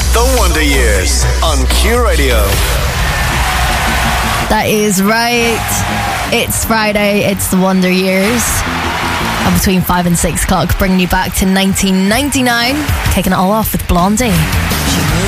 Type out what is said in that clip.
The Wonder Years on Q Radio. That is right. It's Friday. It's the Wonder Years. And between 5 and 6 o'clock, bringing you back to 1999. Kicking it all off with Blondie.